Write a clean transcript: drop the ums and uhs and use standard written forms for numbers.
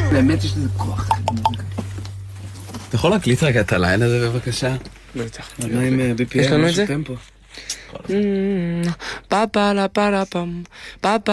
באמת יש לזה כוח. אתה יכול להקליט רגע את הליין הזה בבקשה? בטח. מה עם BPM? יש לנו את זה? טמפו. פה פה לה פה לה פם פה פה